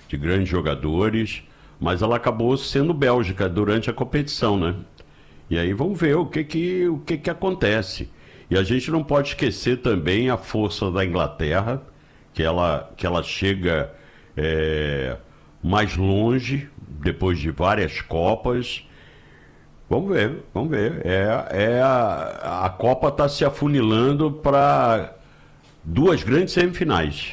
de grandes jogadores, mas ela acabou sendo Bélgica durante a competição, né? E aí vamos ver o que acontece. E a gente não pode esquecer também a força da Inglaterra, que ela chega mais longe, depois de várias Copas. Vamos ver. A Copa está se afunilando para 2 grandes semifinais.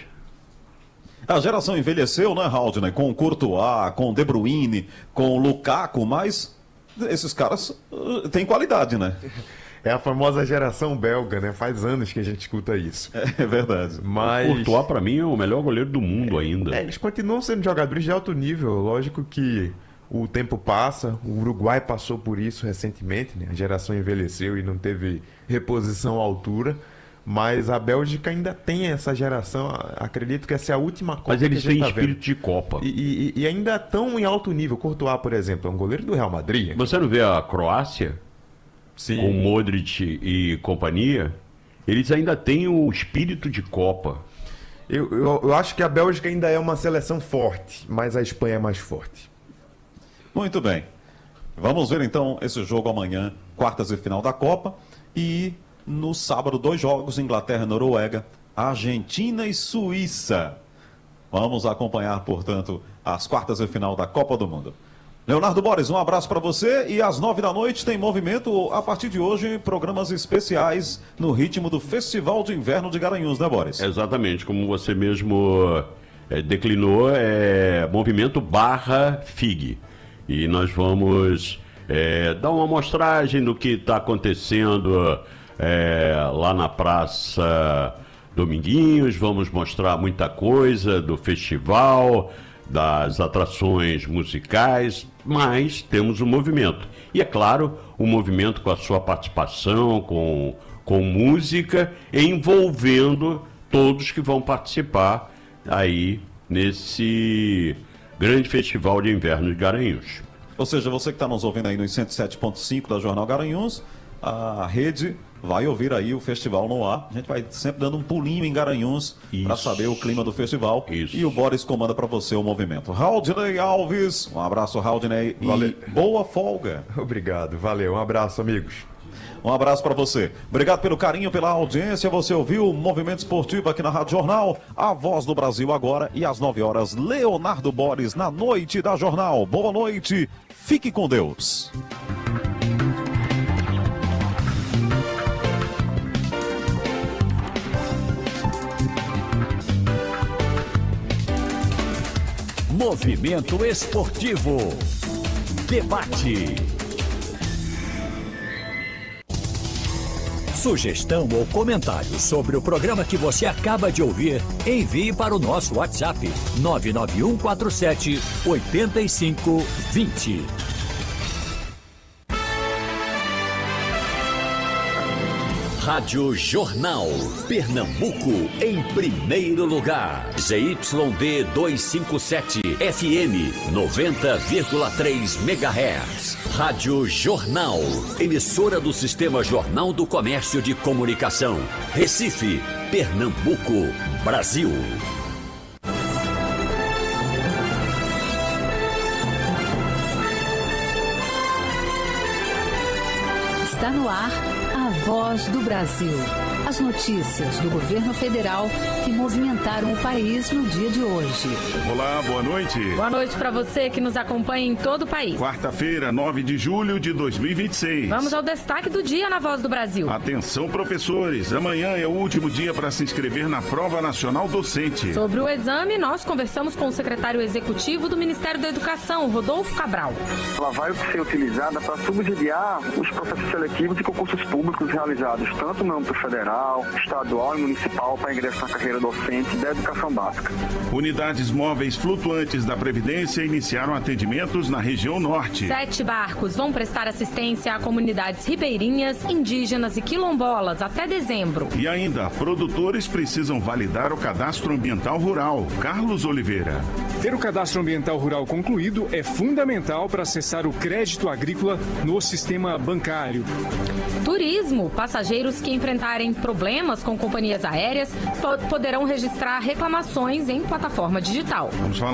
A geração envelheceu, né, Haldner? Com o Courtois, com o De Bruyne, com o Lukaku, mas esses caras têm qualidade, né? É a famosa geração belga, né? Faz anos que a gente escuta isso. É verdade. Mas O Courtois, para mim, é o melhor goleiro do mundo ainda. eles continuam sendo jogadores de alto nível. Lógico que o tempo passa. O Uruguai passou por isso recentemente, né? A geração envelheceu e não teve reposição à altura. Mas a Bélgica ainda tem essa geração. Acredito que essa é a última Copa. Mas eles que a gente têm tá espírito vendo. de Copa. E ainda estão em alto nível. Courtois, por exemplo, é um goleiro do Real Madrid. Você não vê a Croácia, Sim. com Modric e companhia? Eles ainda têm o espírito de Copa. Eu acho que a Bélgica ainda é uma seleção forte, mas a Espanha é mais forte. Muito bem. Vamos ver então esse jogo amanhã, quartas de final da Copa. E no sábado, 2 jogos, Inglaterra e Noruega, Argentina e Suíça. Vamos acompanhar, portanto, as quartas de final da Copa do Mundo. Leonardo Boris, um abraço para você. E às 9 da noite tem movimento, a partir de hoje, programas especiais no ritmo do Festival de Inverno de Garanhuns, né, Boris? Exatamente, como você mesmo declinou, movimento /FIG. E nós vamos dar uma amostragem do que está acontecendo lá na Praça Dominguinhos. Vamos mostrar muita coisa do festival, das atrações musicais, mas temos um movimento. E é claro, um movimento com a sua participação, com música, envolvendo todos que vão participar aí nesse grande festival de inverno de Garanhuns. Ou seja, você que está nos ouvindo aí nos 107.5 da Jornal Garanhuns, a rede vai ouvir aí o festival no ar. A gente vai sempre dando um pulinho em Garanhuns para saber o clima do festival. Isso. E o Boris comanda para você o movimento. Haldner Alves, um abraço, Haldner, e boa folga. Obrigado, valeu. Um abraço, amigos. Um abraço para você. Obrigado pelo carinho, pela audiência. Você ouviu o Movimento Esportivo aqui na Rádio Jornal, a voz do Brasil agora, e às 9 horas, Leonardo Boris na noite da Jornal. Boa noite, fique com Deus. Movimento Esportivo. Debate. Sugestão ou comentário sobre o programa que você acaba de ouvir, envie para o nosso WhatsApp 99147 8520. Rádio Jornal, Pernambuco, em primeiro lugar. ZYD 257, FM 90,3 MHz. Rádio Jornal, emissora do Sistema Jornal do Comércio de Comunicação. Recife, Pernambuco, Brasil. Está no ar a Voz do Brasil. As notícias do governo federal que movimentaram o país no dia de hoje. Olá, boa noite. Boa noite para você que nos acompanha em todo o país. Quarta-feira, 9 de julho de 2026. Vamos ao destaque do dia na Voz do Brasil. Atenção, professores. Amanhã é o último dia para se inscrever na Prova Nacional Docente. Sobre o exame, nós conversamos com o secretário executivo do Ministério da Educação, Rodolfo Cabral. Ela vai ser utilizada para subsidiar os processos seletivos e concursos públicos realizados tanto no âmbito federal, estadual e municipal para ingresso na carreira docente da educação básica. Unidades móveis flutuantes da Previdência iniciaram atendimentos na região norte. 7 barcos vão prestar assistência a comunidades ribeirinhas, indígenas e quilombolas até dezembro. E ainda, produtores precisam validar o cadastro ambiental rural. Carlos Oliveira. Ter o cadastro ambiental rural concluído é fundamental para acessar o crédito agrícola no sistema bancário. Turismo. Passageiros que enfrentarem problemas com companhias aéreas poderão registrar reclamações em plataforma digital. Vamos falar